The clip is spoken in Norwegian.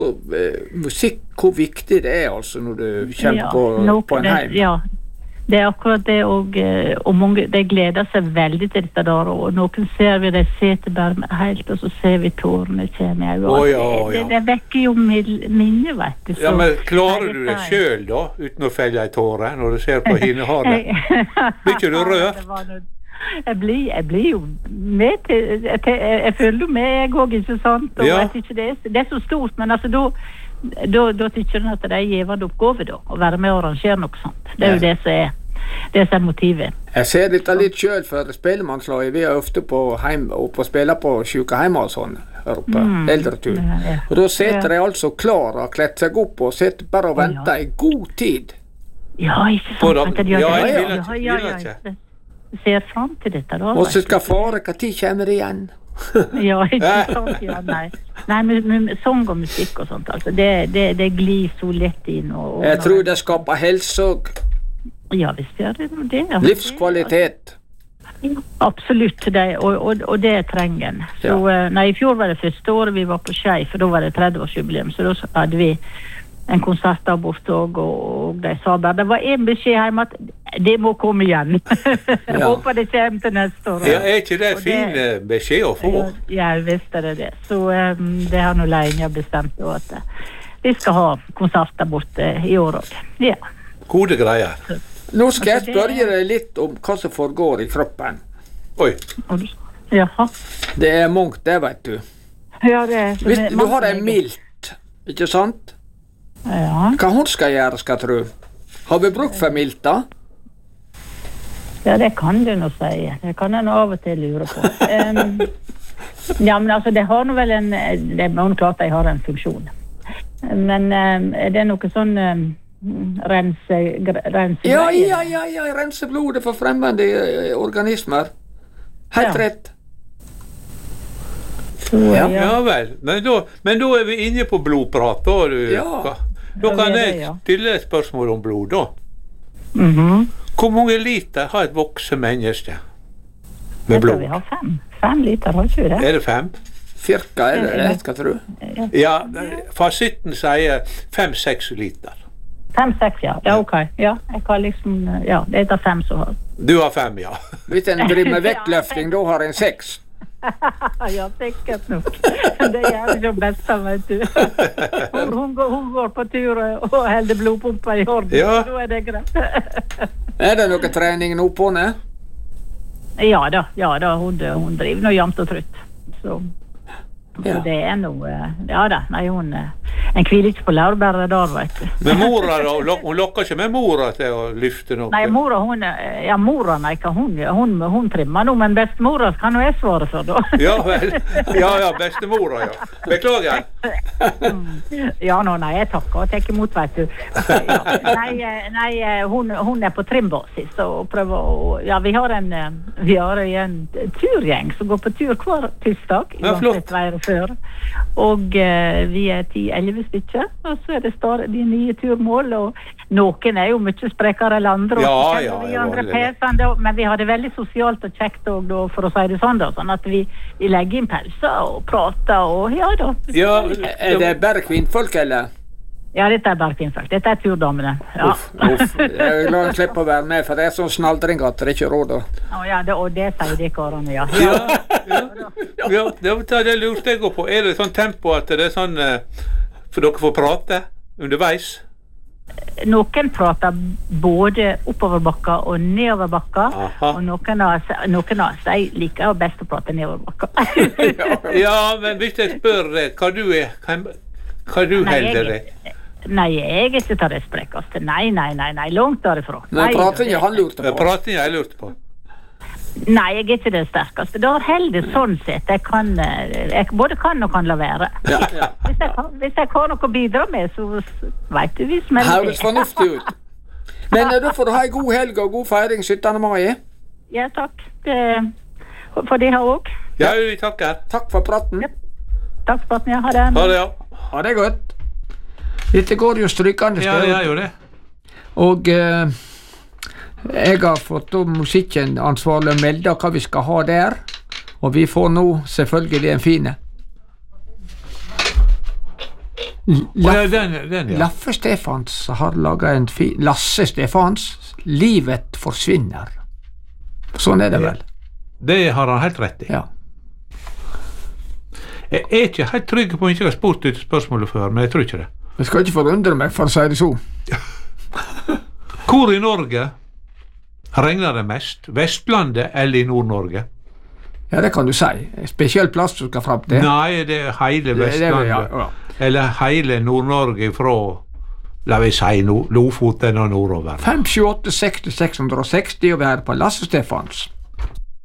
musikk, hvor viktig det altså når du kommer på en heim. Ja, det akkurat det, og mange, de gleder seg veldig til dette der, og noen ser vi, de sitter bare helt, og så ser vi tårene kommer i øynene. Det vekker jo minne, vet du. Ja, men klarer du det selv da, uten å felle i tåre, når du ser på hinneharet? Blir ikke du rørt? Jeg blir jo med til, jeg føler med, jeg også, ikke sant? Og vet ikke, det så stort, men altså da tykker den at det givende oppgave da, å være med og arrangere noe sånt. Det jo det som motivet. Jeg ser dette litt selv for spillemannslaget. Vi ofte på heim, og på spiller på sykeheimer og sånn, her oppe, eldretur. Og da sitter de altså klar og klett seg opp og sitter bare og venter i god tid. Ja, ikke sant? Ja, ser fram til dette da. Og så skal fare, hva tid kommer det igjen? Ja, ikke sant, ja, nei, med sång og musikk og sånt, altså, det glir så lett inn. Jeg tror det skaper helse og ja, visst gjør det. Livskvalitet. Absolutt, og det trenger en. Så, I fjor var det første året vi var på Skei, for da var det 30-årsjubileum, så da hadde vi en konsert der borte, og de sa bare, det var en beskjed hjemme at det må komme igjen. Jeg håper det kommer til neste år. Ja, ikke det fin beskjed å få? Ja, visst det. Så det har nå Leine bestemt at vi skal ha konsert der borte i år også. Ja. Gode greier. Nå skal jeg spørre deg litt om hva som foregår i kroppen. Oi. Jaha. Det mange, det vet du. Ja, hvis du har en mildt, ikke sant? Ja. Hva hun skal gjøre, skal tro? Har vi brukt for milta? Ja, det kan du nå si. Det kan jeg nå av og til lure på. Ja, men altså, det har nå vel det er noen klart at jeg har en funksjon. Men det noe sånn rense ja, rense blodet for fremmede organismer. Helt rett. Ja vel, men da vi inne på blodprat da kan jeg stille et spørsmål om blod da. Hvor mange liter har et voksen menneske med blod? Vi har 5 liter, har ikke vi det? Det 5? Cirka det, skal tro. Ja, fasitten sier 5-6 liter. 5-6, ja, ok. Ja, jeg kan liksom, det 5 så har. Du har 5, ja. Hvis en driver med vektløfting, da har en 6. Ja, sikkert nok. Det gjør jo best, vet du. Hun går på tur og holder blodpumpa i orden, så det greit. Det noe trening nå på henne? Ja da, hun driver nå jevnt og trutt, så det noe, nei, en kviler ikke på laurbæret der, vet du. Men mora da, hun lokker ikke med mora til å lyfte noe? Nei, mora, nei, hun trimmer nå, men bestemora kan jo jeg svare for da. Ja vel, bestemora, ja. Beklager. Nei, jeg takker og tenker imot, vet du. Nei, hun på trimbasis og prøver å, vi har en turgjeng som går på tur hver tirsdag. Ja, flott. Før. Og vi 10-11 stykker, og så det de nye turmål, og noen jo mye sprekere enn andre, men vi har det veldig sosialt og kjekt også, for å si det sånn, sånn at vi legger inn pauser og prater, og da. Ja, det bare kvinnfolk, eller? Ja, dette bare kvinnfolk. Dette turdamene. Ja. Uff. Jeg vil slippe å være med, for det sånn snaldring at det ikke råd. Og det sier de karene, ja. Det lurte jeg på. Det sånn tempo at det sånn, for dere får prate underveis? Noen prater både oppoverbakka og nedoverbakka, og noen av oss liker best å prate nedoverbakka. Men hvis jeg spør hva du helder deg? Nei, jeg ikke tar det sprekkast. Nei, langt derifra. Men pratinga han lurte på. Pratinga jeg lurte på. Nei, jeg ikke det sterkeste. Det har heldig sånn sett. Jeg både kan og kan la være. Hvis jeg har noe å bidra med, så vet du vi smeller det. Høres fornuftig ut. Men da får du ha en god helg og god feiring 17. mai. Ja, takk. For det har også. Ja, vi takker. Takk for praten. Takk for praten, ja. Ha det. Ha det, ja. Ha det godt. Dette går jo strykende støv. Ja, jo det. Og jeg har fått musikken ansvarlig å melde hva vi skal ha der. Og vi får nå selvfølgelig en fine. Laffe Stefans har laget en Lasse Stefans, Livet forsvinner. Sånn det vel. Det har han helt rett i. Ja. Jeg ikke helt trygg på om jeg ikke har spurt ut spørsmålet før, men jeg tror ikke det. Jeg skal ikke forundre meg for å si det så. Hvor i Norge regner det mest? Vestlandet eller i Nord-Norge? Ja, det kan du si. Spesiell plass du skal frem til. Nei, det hele Vestlandet. Eller hele Nord-Norge fra, la vi si, Lofoten og nordover. 5, 7, 8, 60, 660, og vi er på Lasse Stefans.